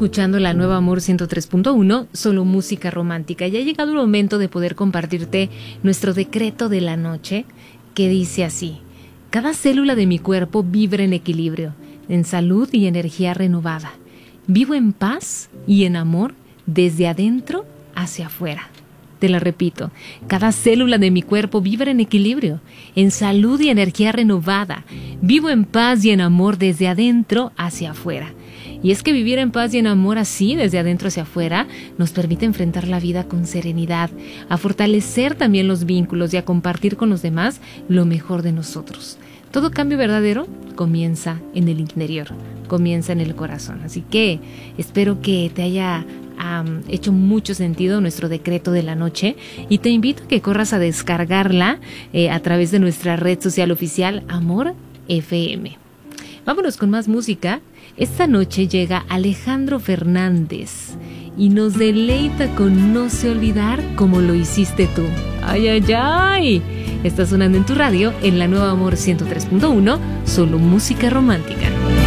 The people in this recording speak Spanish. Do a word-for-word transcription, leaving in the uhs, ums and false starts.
escuchando la Nueva Amor ciento tres punto uno, solo música romántica. Ya ha llegado el momento de poder compartirte nuestro decreto de la noche, que dice así: cada célula de mi cuerpo vibra en equilibrio, en salud y energía renovada. Vivo en paz y en amor desde adentro hacia afuera. Te la repito, cada célula de mi cuerpo vibra en equilibrio, en salud y energía renovada. Vivo en paz y en amor desde adentro hacia afuera. Y es que vivir en paz y en amor así, desde adentro hacia afuera, nos permite enfrentar la vida con serenidad, a fortalecer también los vínculos y a compartir con los demás lo mejor de nosotros. Todo cambio verdadero comienza en el interior, comienza en el corazón. Así que espero que te haya Um, hecho mucho sentido nuestro decreto de la noche y te invito a que corras a descargarla eh, a través de nuestra red social oficial Amor F M. Vámonos con más música. Esta noche llega Alejandro Fernández y nos deleita con No sé olvidar como lo hiciste tú. ¡Ay, ay, ay! Está sonando en tu radio en la Nueva Amor ciento tres punto uno, solo música romántica.